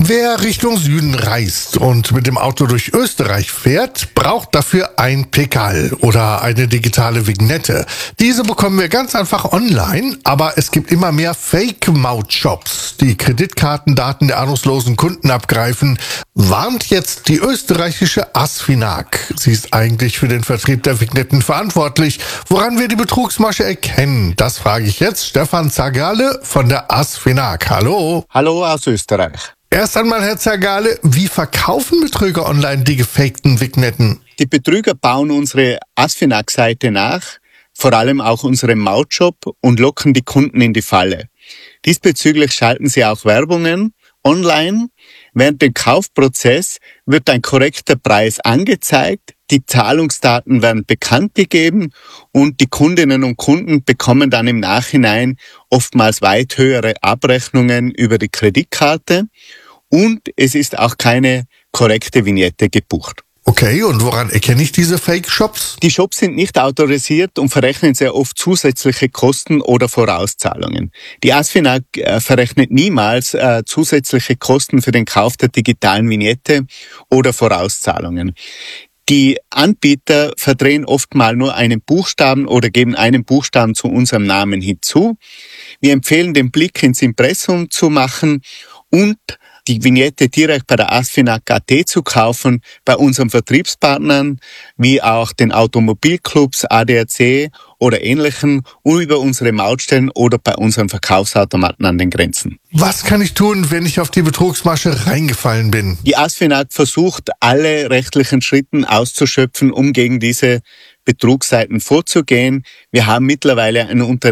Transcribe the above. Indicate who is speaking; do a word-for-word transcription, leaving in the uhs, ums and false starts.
Speaker 1: Wer Richtung Süden reist und mit dem Auto durch Österreich fährt, braucht dafür ein Pekal oder eine digitale Vignette. Diese bekommen wir ganz einfach online, aber es gibt immer mehr Fake-Maut-Shops, die Kreditkartendaten der ahnungslosen Kunden abgreifen, warnt jetzt die österreichische ASFINAG. Sie ist eigentlich für den Vertrieb der Vignetten verantwortlich. Woran wir die Betrugsmasche erkennen, das frage ich jetzt Stefan Zagale von der ASFINAG. Hallo.
Speaker 2: Hallo aus Österreich.
Speaker 1: Erst einmal, Herr Zagale, wie verkaufen Betrüger online die gefakten Vignetten?
Speaker 2: Die Betrüger bauen unsere ASFINAG-Seite nach, vor allem auch unseren Mautshop, und locken die Kunden in die Falle. Diesbezüglich schalten sie auch Werbungen online. Während dem Kaufprozess wird ein korrekter Preis angezeigt, die Zahlungsdaten werden bekannt gegeben und die Kundinnen und Kunden bekommen dann im Nachhinein oftmals weit höhere Abrechnungen über die Kreditkarte und es ist auch keine korrekte Vignette gebucht.
Speaker 1: Okay, und woran erkenne ich diese Fake-Shops?
Speaker 2: Die Shops sind nicht autorisiert und verrechnen sehr oft zusätzliche Kosten oder Vorauszahlungen. Die ASFINAG äh, verrechnet niemals äh, zusätzliche Kosten für den Kauf der digitalen Vignette oder Vorauszahlungen. Die Anbieter verdrehen oft mal nur einen Buchstaben oder geben einen Buchstaben zu unserem Namen hinzu. Wir empfehlen, den Blick ins Impressum zu machen und die Vignette direkt bei der ASFINAG punkt at zu kaufen, bei unseren Vertriebspartnern, wie auch den Automobilclubs, A D A C oder ähnlichen, und über unsere Mautstellen oder bei unseren Verkaufsautomaten an den Grenzen.
Speaker 1: Was kann ich tun, wenn ich auf die Betrugsmasche reingefallen bin?
Speaker 2: Die ASFINAG versucht, alle rechtlichen Schritten auszuschöpfen, um gegen diese Betrugsseiten vorzugehen. Wir haben mittlerweile ein Unternehmen